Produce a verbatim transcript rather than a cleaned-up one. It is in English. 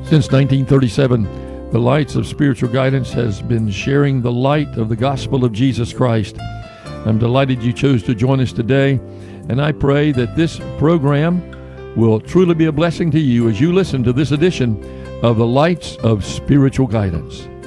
Since nineteen thirty-seven, the Lights of Spiritual Guidance has been sharing the light of the gospel of Jesus Christ. I'm delighted you chose to join us today, and I pray that this program will truly be a blessing to you as you listen to this edition of the Lights of Spiritual Guidance.